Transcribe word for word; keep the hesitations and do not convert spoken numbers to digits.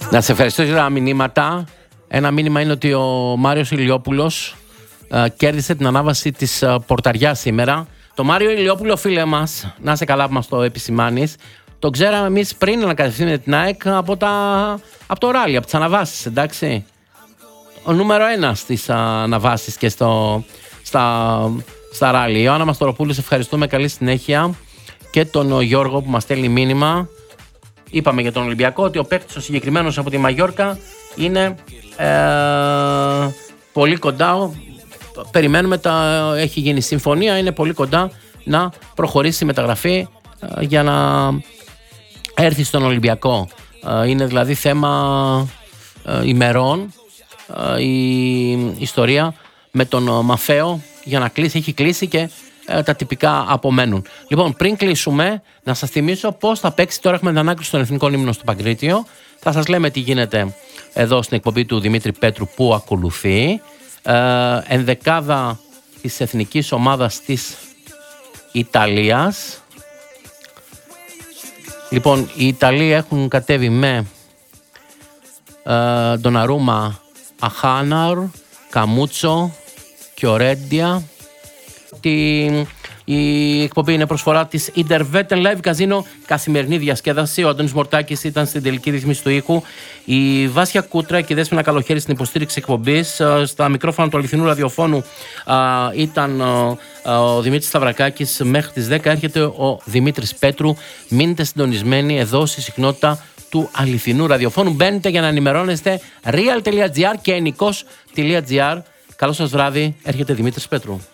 Να σε ευχαριστώ για τα μηνύματα. Ένα μήνυμα είναι ότι ο Μάριος Ηλιόπουλος uh, κέρδισε την ανάβαση της uh, πορταριάς σήμερα. Το Μάριο Ηλιόπουλο, φίλε μας, να είσαι καλά που μας το επισημάνεις, το ξέραμε εμείς πριν να κατευθύνουμε την ΑΕΚ από, τα, από το ράλι, από τις αναβάσεις, εντάξει. Ο νούμερο ένα στις uh, αναβάσεις και στο, στα, στα ράλι. Ιωάννα Μαστοροπούλου, σε ευχαριστούμε, καλή συνέχεια. Και τον Γιώργο που μας στέλνει μήνυμα. Είπαμε για τον Ολυμπιακό ότι ο παίκτης ο συγκεκριμένος από τη Μαγιόρκα είναι ε, πολύ κοντά. Περιμένουμε, τα, έχει γίνει συμφωνία, είναι πολύ κοντά να προχωρήσει η μεταγραφή ε, για να έρθει στον Ολυμπιακό. Ε, είναι δηλαδή θέμα ε, ημερών ε, η ιστορία με τον Μαφαίο για να κλείσει. Έχει κλείσει και ε, τα τυπικά απομένουν. Λοιπόν, πριν κλείσουμε, να σας θυμίσω πώς θα παίξει. Τώρα έχουμε την ανάκριση στον Εθνικό Ύμνο στο Παγκρίτιο. Θα σας λέμε τι γίνεται εδώ στην εκπομπή του Δημήτρη Πέτρου που ακολουθεί. Ε, ενδεκάδα της εθνικής ομάδας της Ιταλίας. Λοιπόν, οι Ιταλοί έχουν κατέβει με ε, Ντοναρούμα, Αχάναρ, Καμούτσο και Ορέντια. Τη, η εκπομπή είναι προσφορά της Intervetten Live Casino, καθημερινή διασκέδαση. Ο Αντώνης Μορτάκης ήταν στην τελική ρύθμιση του ήχου. Η Βάσια Κούτρα και η Δέσποινα Καλοχέρη στην υποστήριξη εκπομπής. Στα μικρόφωνα του αληθινού ραδιοφώνου α, ήταν α, α, ο Δημήτρης Σταυρακάκης. Μέχρι τις δέκα έρχεται ο Δημήτρης Πέτρου. Μείνετε συντονισμένοι εδώ στη συχνότητα του αληθινού ραδιοφώνου. Μπαίνετε για να ενημερώνεστε real.gr και ενικός.gr. Καλό σας βράδυ, έρχεται Δημήτρης Πέτρου.